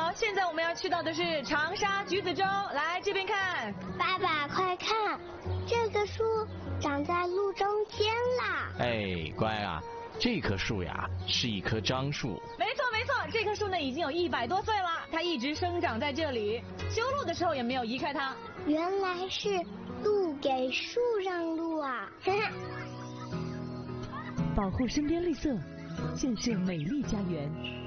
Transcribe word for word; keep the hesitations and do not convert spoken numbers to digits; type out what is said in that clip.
好，现在我们要去到的是长沙橘子洲，来这边看。 爸爸快看，这个树长在路中间啦。 哎，乖啊，这棵树呀是一棵樟树。 没错没错，这棵树呢已经有一百多岁了，它一直生长在这里，修路的时候也没有移开它。 原来是路给树让路啊！ 保护身边绿色，建设美丽家园。